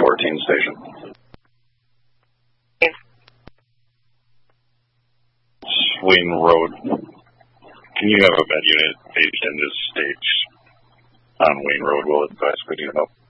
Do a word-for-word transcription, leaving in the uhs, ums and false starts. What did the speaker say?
fourteen station. Wayne Road. Can you have a med unit based in this stage on Wayne Road? We'll advise putting it up.